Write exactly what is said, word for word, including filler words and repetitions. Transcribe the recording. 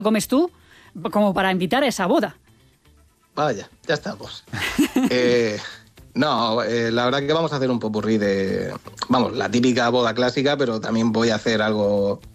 comes tú como para invitar a esa boda? Vaya, ya estamos. eh, no, eh, la verdad que vamos a hacer un popurrí de... Vamos, la típica boda clásica, pero también voy a hacer algo